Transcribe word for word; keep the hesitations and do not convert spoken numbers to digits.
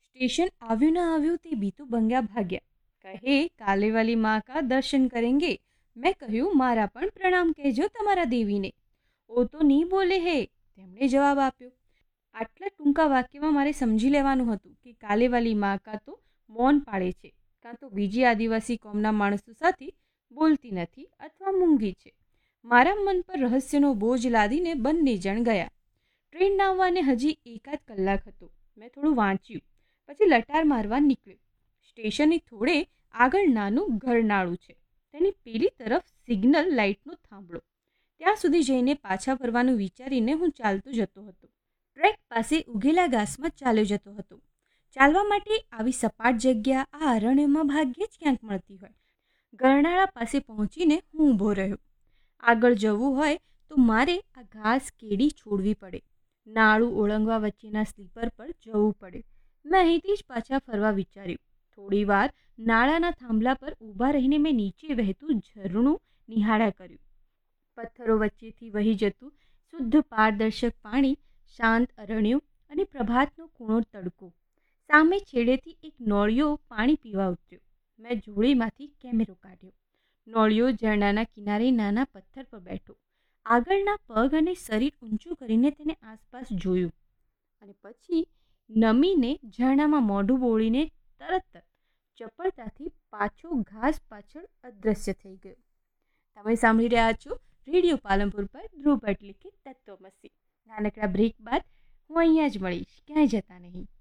Station આવ્યું ना આવ્યું તે બીતું બંગ્યા ભાગ્યા કહે કાલે વાલી माँ का दर्शन करेंगे। મેં કહ્યું મારા પણ પ્રણામ કહેજો તમારા દેવીને। ઓ તો નહીં બોલે હે તેમણે જવાબ આપ્યો। આટલા ટૂંકા વાક્યમાં મારે સમજી લેવાનું હતું કે કાલેવાલી માં કાં તો મૌન પાળે છે કાં તો બીજી આદિવાસી કોમના માણસો સાથે બોલતી નથી અથવા મૂંગી છે। મારા મન પર રહસ્યનો બોજ લાદીને બંને જણ ગયા। ટ્રેન આવવાને હજી એકાદ કલાક હતો। મેં થોડું વાંચ્યું પછી લટાર મારવા નીકળ્યો। સ્ટેશનની થોડે આગળ નાનું ઘરનાળું છે, તેની પેલી તરફ સિગ્નલ લાઇટનો થાંભલો। ત્યાં સુધી જઈને પાછા ફરવાનું વિચારીને હું ચાલતો જતો હતો। ટ્રેક પાસે ઉગેલા ઘાસમાં ચાલ્યો જતો હતો। ચાલવા માટે આવી સપાટ જગ્યા આ અરણ્યમાં ભાગ્યે જ ક્યાંક મળતી હોય। ગરનાળા પાસે પહોંચીને હું ઊભો રહ્યો। આગળ જવું હોય તો મારે આ ઘાસ કેડી છોડવી પડે, નાળું ઓળંગવા વચ્ચેના સ્લીપર પર જવું પડે। મેં અહીંથી જ પાછા ફરવા વિચાર્યું। થોડી વાર નાળાના થાંભલા પર ઊભા રહીને મેં નીચે વહેતું ઝરણું નિહાળ્યા કર્યું। પથ્થરો વચ્ચેથી વહી જતું શુદ્ધ પારદર્શક પાણી, શાંત અરણ્યો અને પ્રભાતનો કૂણો તડકો। સામે છેડેથી એક નોળિયો પાણી પીવા ઉતર્યો। મેં જોડીમાંથી કેમેરો કાઢ્યો। નોળિયો ઝરણાના કિનારે નાના પથ્થર પર બેઠો। આગળના પગ અને શરીર ઊંચું કરીને તેને આસપાસ જોયું અને પછી નમીને ઝરણામાં મોઢું બોળીને તરત જ ચપળતાથી પાછો ઘાસ પાછળ અદૃશ્ય થઈ ગયો। તમે સાંભળી રહ્યા છો રેડિયો પાલનપુર પર ધ્રુવ એટલે કે તત્વમસી। નાનકડા બ્રેક બાદ હું અહીંયા જ મળીશ, ક્યાંય જતા નહીં।